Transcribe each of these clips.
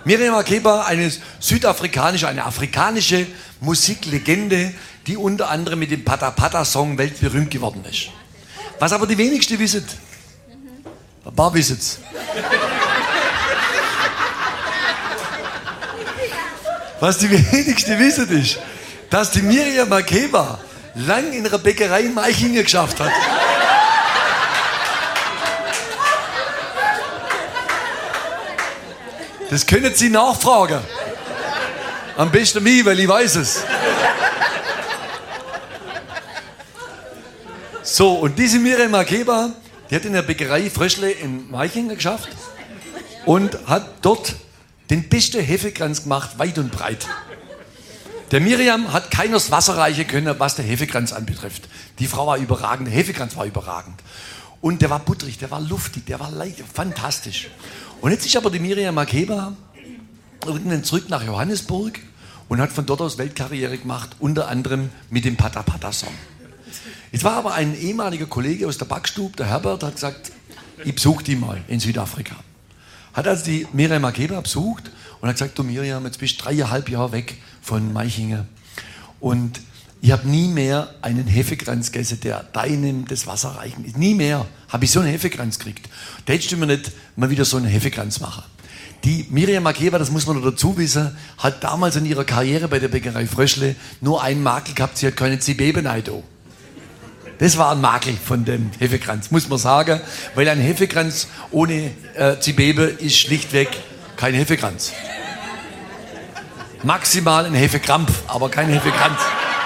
Miriam Makeba, eine afrikanische Musiklegende, die unter anderem mit dem Pata Pata Song weltberühmt geworden ist. Was aber die wenigsten wissen, ein paar wissen's. Was die wenigsten wissen ist, dass die Miriam Makeba lang in einer Bäckerei in Meichingen geschafft hat. Das können Sie nachfragen. Am besten mich, weil ich weiß es. So, und diese Miriam Makeba, die hat in der Bäckerei Fröschle in Meichingen geschafft und hat dort den besten Hefekranz gemacht, weit und breit. Der Miriam hat keiner das Wasser reichen können, was der Hefekranz anbetrifft. Die Frau war überragend, der Hefekranz war überragend. Und der war butterig, der war luftig, der war leicht, fantastisch. Und jetzt ist aber die Miriam Makeba irgendwann zurück nach Johannesburg und hat von dort aus Weltkarriere gemacht, unter anderem mit dem Pata Pata Song. Jetzt war aber ein ehemaliger Kollege aus der Backstube, der Herbert, hat gesagt, ich besuche die mal in Südafrika. Hat also die Miriam Makeba besucht und hat gesagt, du Miriam, jetzt bist du 3,5 Jahre weg von Meichingen und ich habe nie mehr einen Hefekranz gegessen, der deinem das Wasser reichen ist. Nie mehr habe ich so einen Hefekranz gekriegt. Da hättest du mir nicht mal wieder so einen Hefekranz machen. Die Miriam Makeba, das muss man noch dazu wissen, hat damals in ihrer Karriere bei der Bäckerei Fröschle nur einen Makel gehabt, sie hat keine Zibebe-Neido. Das war ein Makel von dem Hefekranz, muss man sagen, weil ein Hefekranz ohne Zibebe ist schlichtweg kein Hefekranz. Maximal ein Hefekrampf, aber kein Hefekranz.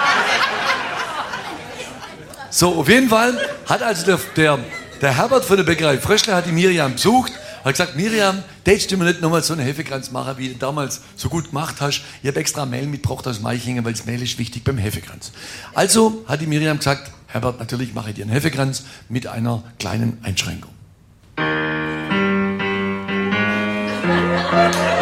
So, auf jeden Fall hat also der Herbert von der Bäckerei Fröschle hat die Miriam besucht, hat gesagt, Miriam, hättest du mir nicht nochmal so einen Hefekranz machen, wie du damals so gut gemacht hast. Ich habe extra Mehl mitgebracht aus Meichingen, weil das Mehl ist wichtig beim Hefekranz. Also hat die Miriam gesagt, Herbert, natürlich mache ich dir einen Hefekranz mit einer kleinen Einschränkung.